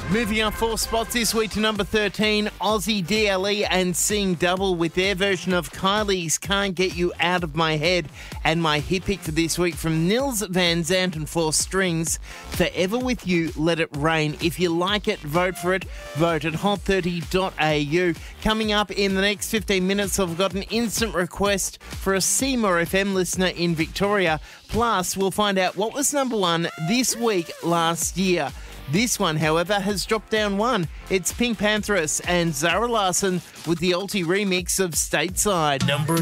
Moving up 4 spots this week to number 13, Aussie DLE and Sing Double with their version of Kylie's Can't Get You Out of My Head. And my hit pick for this week from Nils Van Zandt and 4 Strings, Forever With You, Let It Rain. If you like it, vote for it. Vote at hot30.au. Coming up in the next 15 minutes, I've got an instant request for a Seymour FM listener in Victoria. Plus, we'll find out what was number 1 this week last year. This one, however, has dropped down 1. It's Pink Pantheress and Zara Larsson with the Alti remix of Stateside. Number